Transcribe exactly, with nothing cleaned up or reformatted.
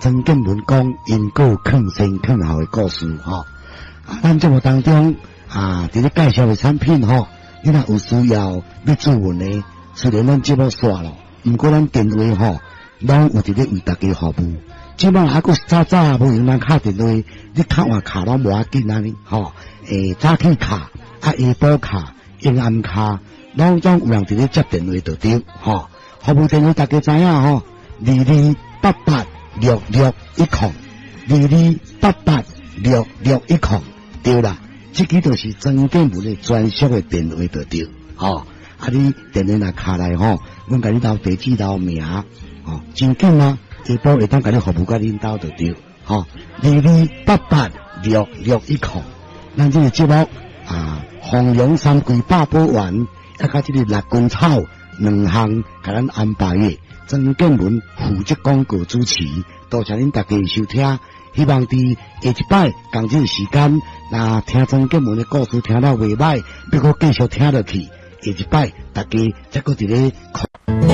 曾建文讲因果抗先抗后的故事吼。啊，咱节目当中啊，伫咧介绍的产品吼，你若有需要要咨询的，虽然咱节目煞咯，毋过咱电话吼，拢有伫咧为大家服务。即摆还佫早早无用咱敲电话，你敲换卡拢无要紧安尼吼。诶，早起卡、啊下晡卡、阴暗卡，拢总有人伫咧接电话就对吼。服务电话大家知影吼，二二八八六六一空，二二八八六六一空，对啦。即个就是曾建文的专属的电话就对吼。啊，你电话若敲来吼，阮甲你留地址、留名吼，真紧啊！下晡会当甲你服务甲恁兜就对吼。二二八八六六一空，咱这个节目啊，弘扬三桂八宝丸，啊，甲这个六根草两项，甲咱安排的曾建文负责广告主持，多谢恁大家收听。希望伫下一摆同这个时间，那听曾建文的故事听到袂歹，要搁继续听落去。下一摆大家再搁伫咧空